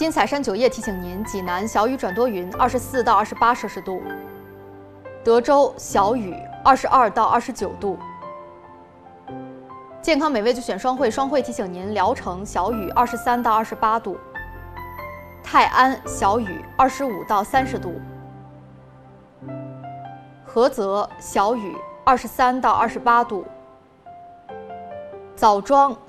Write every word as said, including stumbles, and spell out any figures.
金彩山酒业提醒您：济南小雨转多云，二十四到二十八摄氏度；德州小雨，二十二到二十九度。健康美味就选双汇，双汇提醒您：聊城小雨，二十三到二十八度；泰安小雨，二十五到三十度；菏泽小雨，二十三到二十八度；枣庄